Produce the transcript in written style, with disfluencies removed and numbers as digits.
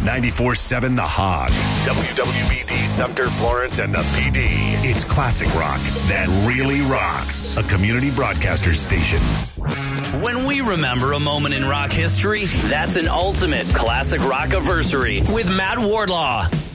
94.7 The Hog. WWBD Sumter, Florence, and the PD. It's classic rock that really rocks. A community broadcaster station. When we remember a moment in rock history, that's an ultimate classic rock-iversary with Matt Wardlaw.